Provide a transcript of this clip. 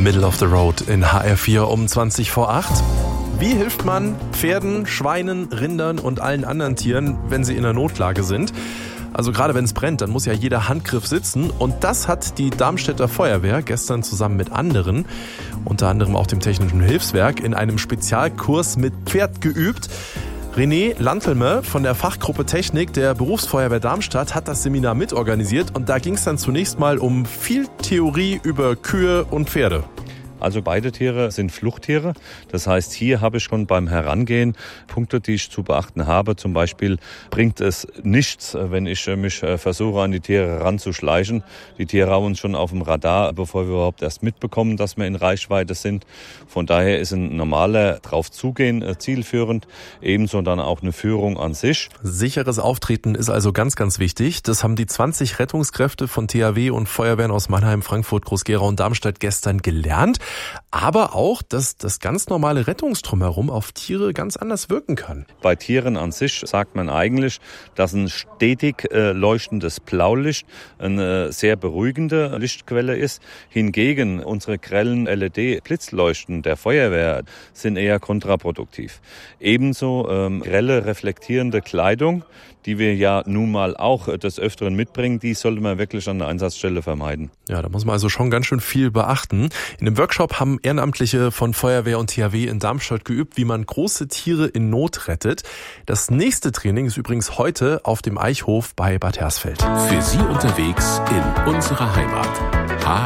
Middle of the Road in HR4 um 20 vor 8. Wie hilft man Pferden, Schweinen, Rindern und allen anderen Tieren, wenn sie in einer Notlage sind? Also gerade wenn es brennt, dann muss ja jeder Handgriff sitzen. Und das hat die Darmstädter Feuerwehr gestern zusammen mit anderen, unter anderem auch dem Technischen Hilfswerk, in einem Spezialkurs mit Pferd geübt. René Lantelme von der Fachgruppe Technik der Berufsfeuerwehr Darmstadt hat das Seminar mitorganisiert. Und da ging es dann zunächst mal um viel Theorie über Kühe und Pferde. Also beide Tiere sind Fluchttiere. Das heißt, hier habe ich schon beim Herangehen Punkte, die ich zu beachten habe. Zum Beispiel bringt es nichts, wenn ich mich versuche, an die Tiere ranzuschleichen. Die Tiere haben uns schon auf dem Radar, bevor wir überhaupt erst mitbekommen, dass wir in Reichweite sind. Von daher ist ein normaler Draufzugehen zielführend. Ebenso dann auch eine Führung an sich. Sicheres Auftreten ist also ganz, ganz wichtig. Das haben die 20 Rettungskräfte von THW und Feuerwehren aus Mannheim, Frankfurt, Groß-Gerau und Darmstadt gestern gelernt. Aber auch, dass das ganz normale Rettungsdrumherum auf Tiere ganz anders wirken kann. Bei Tieren an sich sagt man eigentlich, dass ein stetig leuchtendes Blaulicht eine sehr beruhigende Lichtquelle ist. Hingegen unsere grellen LED-Blitzleuchten der Feuerwehr sind eher kontraproduktiv. Ebenso grelle reflektierende Kleidung, die wir ja nun mal auch des Öfteren mitbringen, die sollte man wirklich an der Einsatzstelle vermeiden. Ja, da muss man also schon ganz schön viel beachten. In dem Workshop haben Ehrenamtliche von Feuerwehr und THW in Darmstadt geübt, wie man große Tiere in Not rettet. Das nächste Training ist übrigens heute auf dem Eichhof bei Bad Hersfeld. Für Sie unterwegs in unserer Heimat.